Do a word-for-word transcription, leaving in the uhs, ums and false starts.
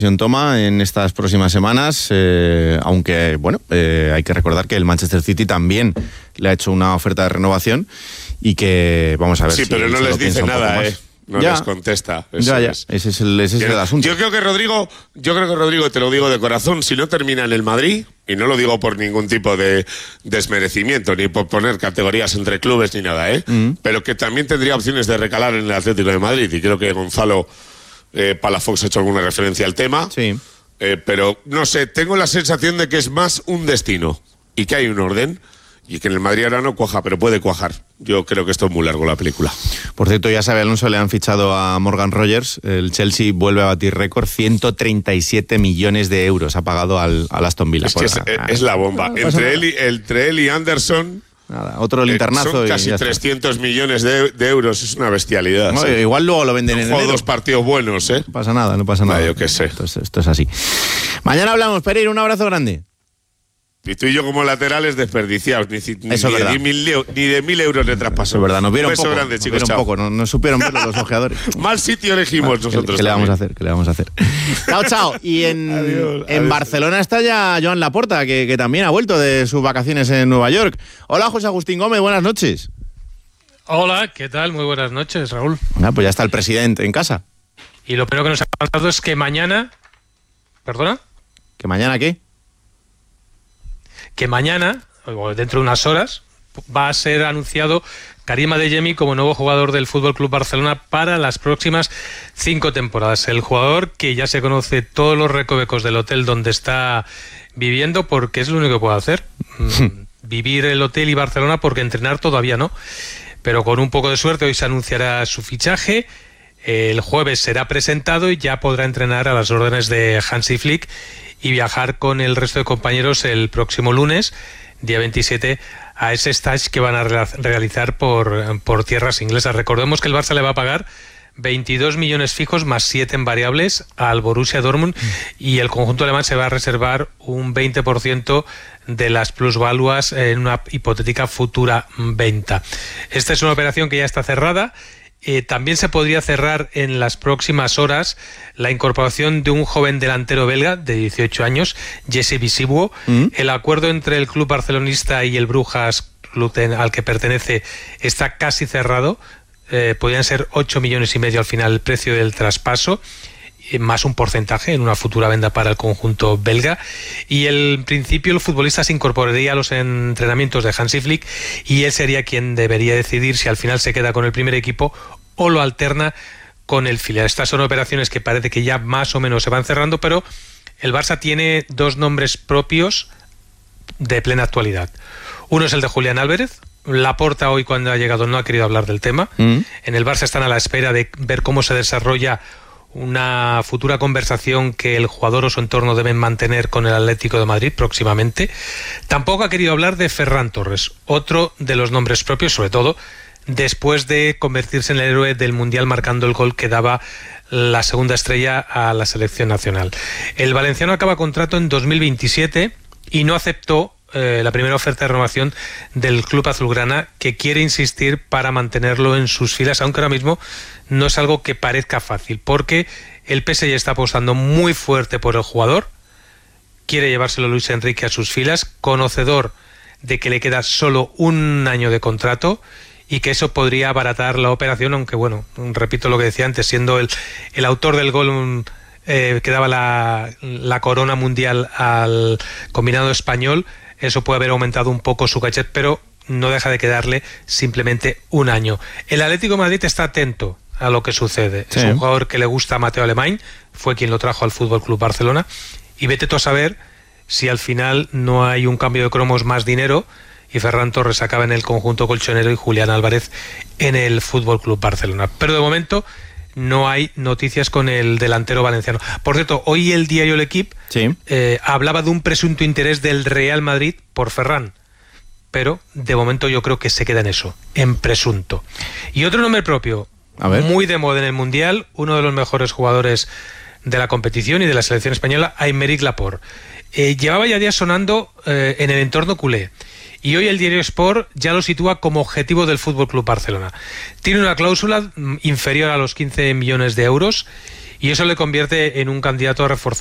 toma en estas próximas semanas, eh, aunque bueno, eh, hay que recordar que el Manchester City también le ha hecho una oferta de renovación y que vamos a ver sí, si pero no se les lo piensa dice un poco nada, más. eh. No ya. les contesta. Eso ya, ya. Es. Ese es el, ese es el asunto. Yo creo que Rodrigo, yo creo que Rodrigo, te lo digo de corazón, si no termina en el Madrid, y no lo digo por ningún tipo de desmerecimiento, ni por poner categorías entre clubes ni nada, ¿eh? Mm. Pero que también tendría opciones de recalar en el Atlético de Madrid, y creo que Gonzalo eh, Palafox ha hecho alguna referencia al tema. Sí. Eh, pero, no sé, tengo la sensación de que es más un destino, y que hay un orden, y que en el Madrid ahora no cuaja, pero puede cuajar. Yo creo que esto es muy largo, la película. Por cierto, ya sabe Alonso, le han fichado a Morgan Rogers. El Chelsea vuelve a batir récord. ciento treinta y siete millones de euros ha pagado al, al Aston Villa. Es que es, ah, es la bomba. No entre, él y, entre él y Anderson... Nada, otro linternazo. Eh, son casi y trescientos millones de, de euros. Es una bestialidad. No, ¿sí? Igual luego lo venden no en juego enero. Dos partidos buenos, ¿eh? No pasa nada, no pasa nada. Ah, yo qué sé. Esto es, esto es así. Mañana hablamos, Pereira, un abrazo grande. Y tú y yo como laterales desperdiciados, ni, ni, Eso ni, es de, mil, ni de mil euros de traspaso. Es verdad, nos vieron un beso poco, grande, nos chicos, vieron poco, no, no supieron ver los ojeadores. Mal sitio elegimos ¿Qué, nosotros. ¿Qué le vamos a hacer? ¿Qué le vamos a hacer? Chao, chao. Y en, adiós, en adiós. Barcelona está ya Joan Laporta, que, que también ha vuelto de sus vacaciones en Nueva York. Hola, José Agustín Gómez, buenas noches. Hola, ¿qué tal? Muy buenas noches, Raúl. Ah, pues ya está el presidente en casa. Y lo primero que nos ha pasado es que mañana... ¿Perdona? ¿Que mañana qué? Que mañana, o dentro de unas horas, va a ser anunciado Karim Adeyemi como nuevo jugador del F C Barcelona para las próximas cinco temporadas. El jugador que ya se conoce todos los recovecos del hotel donde está viviendo, porque es lo único que puede hacer. Vivir el hotel y Barcelona, porque entrenar todavía no. Pero con un poco de suerte hoy se anunciará su fichaje. El jueves será presentado y ya podrá entrenar a las órdenes de Hansi Flick y viajar con el resto de compañeros el próximo lunes, día veintisiete, a ese stage que van a realizar por, por tierras inglesas. Recordemos que el Barça le va a pagar veintidós millones fijos más siete en variables al Borussia Dortmund y el conjunto alemán se va a reservar un veinte por ciento de las plusvaluas en una hipotética futura venta. Esta es una operación que ya está cerrada. Eh, también se podría cerrar en las próximas horas la incorporación de un joven delantero belga de dieciocho años, Jesse Visibuo. ¿Mm? El acuerdo entre el club barcelonista y el Brujas, club al que pertenece, está casi cerrado. Eh, podrían ser ocho millones y medio al final el precio del traspaso, eh, más un porcentaje en una futura venta para el conjunto belga. Y en principio el futbolista se incorporaría a los entrenamientos de Hansi Flick y él sería quien debería decidir si al final se queda con el primer equipo o lo alterna con el filial. Estas son operaciones que parece que ya más o menos se van cerrando, pero el Barça tiene dos nombres propios de plena actualidad. Uno es el de Julián Álvarez. Laporta hoy, cuando ha llegado, no ha querido hablar del tema. Mm. En el Barça están a la espera de ver cómo se desarrolla una futura conversación que el jugador o su entorno deben mantener con el Atlético de Madrid próximamente. Tampoco ha querido hablar de Ferran Torres, otro de los nombres propios, sobre todo después de convertirse en el héroe del Mundial marcando el gol que daba la segunda estrella a la selección nacional. El valenciano acaba contrato en dos mil veintisiete y no aceptó eh, la primera oferta de renovación del club azulgrana, que quiere insistir para mantenerlo en sus filas, aunque ahora mismo no es algo que parezca fácil, porque el P S G está apostando muy fuerte por el jugador, quiere llevárselo Luis Enrique a sus filas, conocedor de que le queda solo un año de contrato y que eso podría abaratar la operación, aunque bueno, repito lo que decía antes, siendo el, el autor del gol eh, que daba la, la corona mundial al combinado español, eso puede haber aumentado un poco su cachet, pero no deja de quedarle simplemente un año. El Atlético de Madrid está atento a lo que sucede. Sí. Es un jugador que le gusta a Mateo Alemany, fue quien lo trajo al F C Barcelona, y vete tú a saber si al final no hay un cambio de cromos más dinero y Ferran Torres acaba en el conjunto colchonero y Julián Álvarez en el F C Barcelona. Pero de momento no hay noticias con el delantero valenciano. Por cierto, hoy el diario El Equipo sí. eh, hablaba de un presunto interés del Real Madrid por Ferran, pero de momento yo creo que se queda en eso, en presunto. Y otro nombre propio, a ver. Muy de moda en el Mundial, uno de los mejores jugadores de la competición y de la selección española, Aymeric Laporte. Eh, llevaba ya días sonando eh, en el entorno culé. Y hoy el diario Sport ya lo sitúa como objetivo del F C Barcelona. Tiene una cláusula inferior a los quince millones de euros y eso le convierte en un candidato a reforzar